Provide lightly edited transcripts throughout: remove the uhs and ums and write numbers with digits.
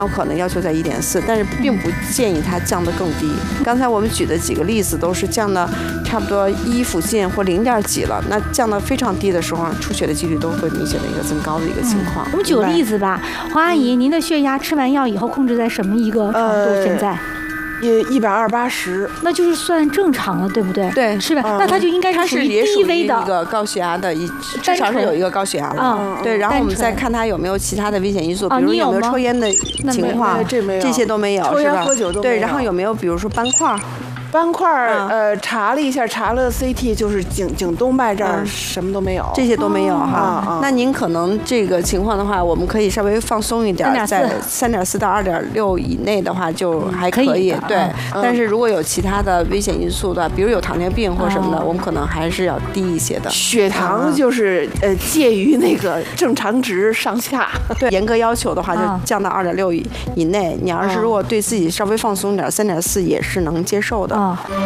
可能要求在1.4，但是并不建议它降得更低。刚才我们举的几个例子都是降到差不多1附近或0点几了，那降到非常低的时候，出血的几率都会明显的一个增高的一个情况。 我们举个例子吧，黄阿姨，您的血压吃完药以后控制在什么一个程度？现在 120/80， 那就是算正常了，对不对？ 对， 是吧？那它就应该是属于低危的一个高血压的，至少是有一个高血压了。对，然后我们再看它有没有其他的危险因素，比如有没有抽烟的情况，这些都没有，是吧？对，然后有没有比如说斑块？ 斑块查了一下，查了 CT， 就是颈动脉这儿什么都没有， 这些都没有哈。那您可能这个情况的话，我们可以稍微放松一点，在3.4到2.6以内的话就还可以。对，但是如果有其他的危险因素的，比如有糖尿病或什么的，我们可能还是要低一些的。 血糖就是介于那个正常值上下。 对，严格要求的话就降到2.6以内。你要是如果对自己稍微放松点，3.4也是能接受的。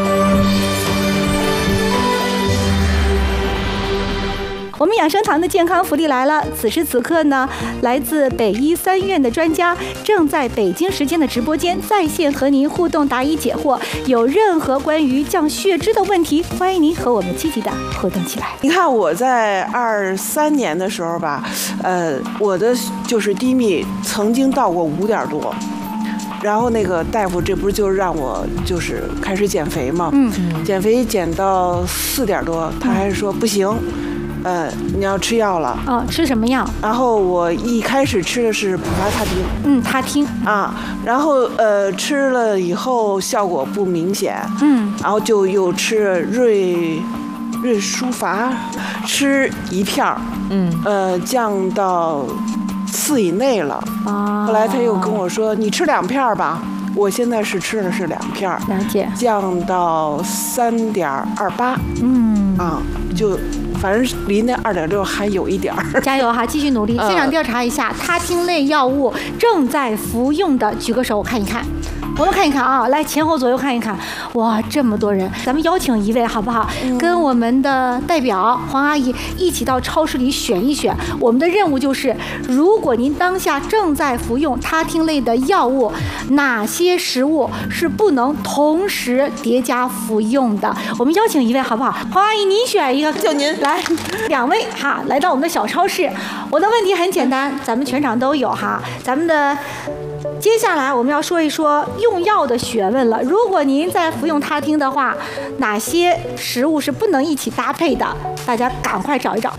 我们养生堂的健康福利来了！此时此刻呢，来自北医3院的专家正在北京时间的直播间在线和您互动答疑解惑。有任何关于降血脂的问题，欢迎您和我们积极的互动起来。 你看我在23年的时候吧，我的就是低密曾经到过5点多。然后那个大夫，这不是就让我就是开始减肥嘛？减肥减到4点多，他还是说不行，你要吃药了。 吃什么药？ 然后我一开始吃的是普拉他汀。 他汀啊，然后吃了以后效果不明显。然后就又吃瑞舒伐，吃1片降到4以内了。后来他又跟我说你吃2片吧，我现在吃的是2片， 了解， 降到3.28。就反正离那2.6还有一点儿。 加油哈，继续努力。现场调查一下，他汀类药物正在服用的举个手，我看一看。我们看一看啊，来前后左右看一看，哇，这么多人，咱们邀请一位好不好？跟我们的代表黄阿姨一起到超市里选一选。我们的任务就是，如果您当下正在服用他汀类的药物，哪些食物是不能同时叠加服用的？我们邀请一位好不好？黄阿姨，您选一个， 就您来，2位哈，来到我们的小超市。我的问题很简单，咱们全场都有哈，咱们的。接下来我们要说一说用药的学问了。如果您在服用他汀的话，哪些食物是不能一起搭配的？大家赶快找一找。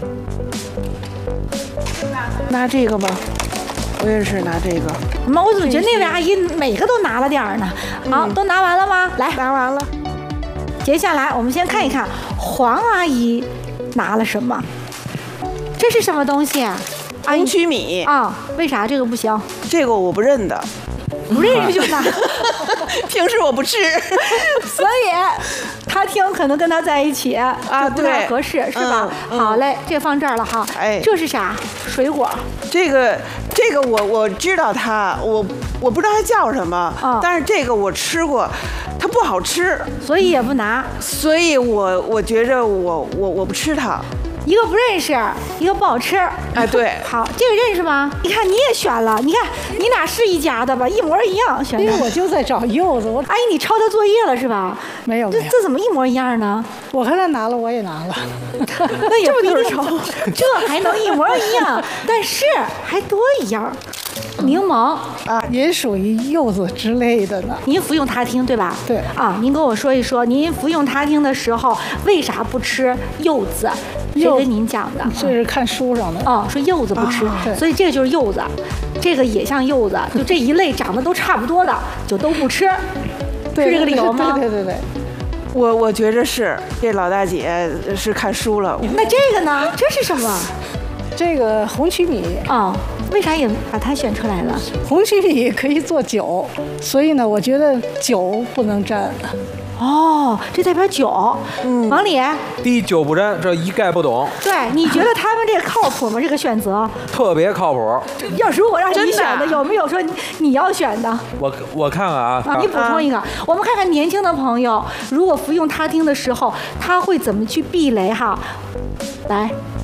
拿这个吧，我也是拿这个。 我怎么觉得那位阿姨每个都拿了点儿呢？好，都拿完了吗？来， 拿完了。 接下来我们先看一看黄阿姨拿了什么。这是什么东西啊？ 红曲米为啥这个不行？ 这个我不认得， 不认识就拿。 平时我不吃， 所以他汀可能跟他在一起就不太合适，是吧？好嘞，这放这儿了哈。这是啥？水果。 这个我知道它，我不知道它叫什么，但是这个我吃过，它不好吃， 所以也不拿。 所以我觉着我不吃它。 一个不认识，一个不好吃。 对。 好，这个认识吗？你看你也选了，你看你俩是一家的吧？一模一样选的。 因为我就在找柚子。 阿姨，你抄他作业了是吧？ 没有。 这怎么一模一样呢？ 我和他拿了，我也拿了。 那也不一定抄，这还能一模一样？但是还多一样。柠檬也属于柚子之类的呢。 您服用他汀对吧？ 对。 您跟我说一说，您服用他汀的时候为啥不吃柚子？谁跟您讲的？ 这是看书上的。 说柚子不吃，所以这个就是柚子，这个也像柚子，就这一类长得都差不多的，就都不吃，是这个理由吗？ 对。 我觉着是这老大姐是看书了。 那这个呢？这是什么？ 这个红曲米为啥也把它选出来了？ 红曲米可以做酒，所以呢，我觉得酒不能沾。 这代表酒。王李， 滴酒不沾，这一概不懂。 对，你觉得他们这个靠谱吗？这个选择特别靠谱。 要如果让你选的，有没有说你要选的？ 我看看啊， 你补充一个，我们看看年轻的朋友，如果服用他汀的时候，他会怎么去避雷哈？来。